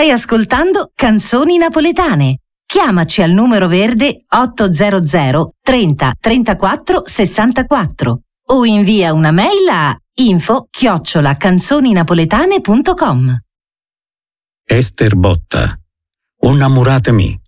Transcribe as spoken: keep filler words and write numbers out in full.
Stai ascoltando Canzoni Napoletane. Chiamaci al numero verde ottocento trenta trentaquattro sessantaquattro o invia una mail a info chiocciola canzoninapoletane punto com. Ester Botta, Innamoratemi,